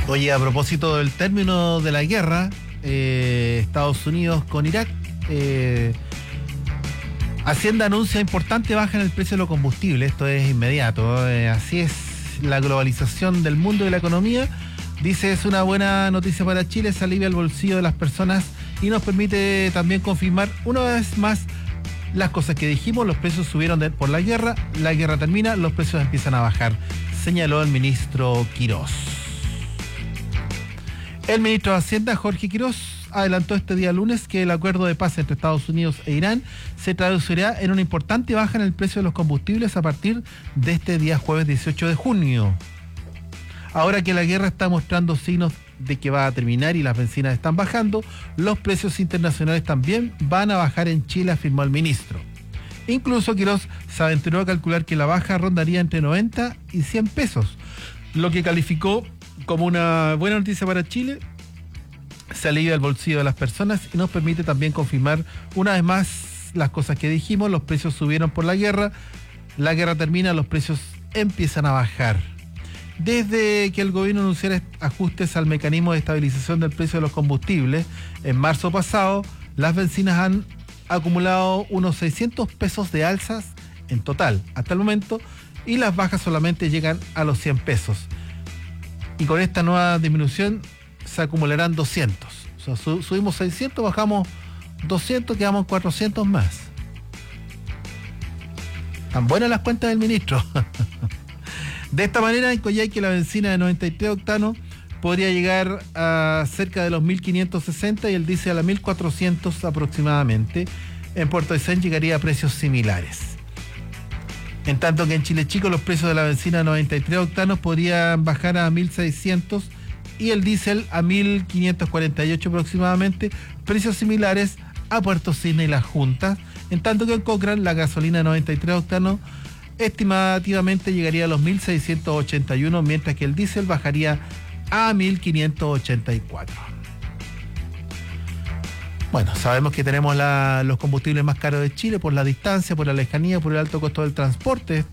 Oye, a propósito del término de la guerra, Estados Unidos con Irak, Hacienda anuncia importante baja en el precio de los combustibles. Esto es inmediato. Así es la globalización del mundo y de la economía. Dice, es una buena noticia para Chile, se alivia el bolsillo de las personas y nos permite también confirmar una vez más las cosas que dijimos. Los precios subieron por la guerra termina, los precios empiezan a bajar, señaló el ministro Quirós. El ministro de Hacienda, Jorge Quirós, adelantó este día lunes que el acuerdo de paz entre Estados Unidos e Irán se traducirá en una importante baja en el precio de los combustibles a partir de este día jueves 18 de junio. Ahora que la guerra está mostrando signos de que va a terminar y las bencinas están bajando, los precios internacionales también van a bajar en Chile, afirmó el ministro. Incluso Quirós se aventuró a calcular que la baja rondaría entre 90 y 100 pesos, lo que calificó como una buena noticia para Chile. Se alivia el bolsillo de las personas y nos permite también confirmar una vez más las cosas que dijimos. Los precios subieron por la guerra termina, los precios empiezan a bajar. Desde que el gobierno anunciara ajustes al mecanismo de estabilización del precio de los combustibles en marzo pasado, las bencinas han acumulado unos 600 pesos de alzas en total hasta el momento, y las bajas solamente llegan a los 100 pesos. Y con esta nueva disminución se acumularán 200. O sea, subimos 600, bajamos 200, quedamos 400 más. Tan buenas las cuentas del ministro. De esta manera, en Coyhaique la bencina de 93 octanos podría llegar a cerca de los 1.560 y el diésel a 1.400 aproximadamente. En Puerto Aysén llegaría a precios similares. En tanto que en Chile Chico los precios de la bencina de 93 octanos podrían bajar a 1.600 y el diésel a 1.548 aproximadamente, precios similares a Puerto Cisne y Las Juntas. En tanto que en Cochrane la gasolina de 93 octanos estimativamente llegaría a los 1.681, mientras que el diésel bajaría a 1.584. Bueno, sabemos que tenemos los combustibles más caros de Chile por la distancia, por la lejanía, por el alto costo del transporte.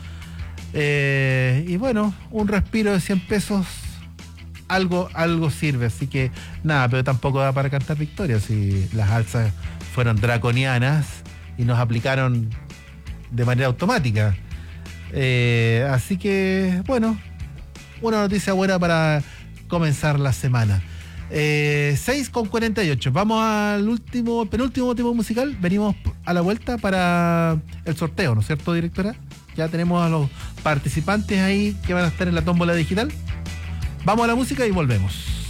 Y bueno, un respiro de 100 pesos algo sirve, así que nada, pero tampoco da para cantar victoria si las alzas fueron draconianas y nos aplicaron de manera automática. Así que, bueno, una noticia buena para comenzar la semana. 6:48. Vamos al penúltimo tema musical. Venimos a la vuelta para el sorteo, ¿no es cierto, directora? Ya tenemos a los participantes ahí que van a estar en la tómbola digital. Vamos a la música y volvemos.